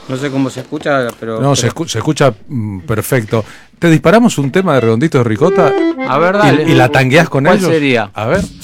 No sé cómo se escucha, pero... No, se escucha perfecto. ¿Te disparamos un tema de Redonditos de Ricota? A ver, dale. ¿Y la tangueás con ¿Cuál ellos? sería? A ver.